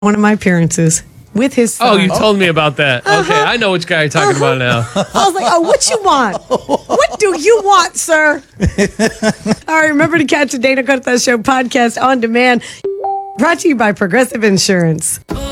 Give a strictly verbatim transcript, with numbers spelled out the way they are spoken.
one of my appearances with his son. Oh, you told me about that. Okay, uh-huh. I know which guy you're talking uh-huh. about now. I was like, oh, what you want? What do you want, sir? All right, remember to catch the Dana Cortez Show podcast on demand. Brought to you by Progressive Insurance.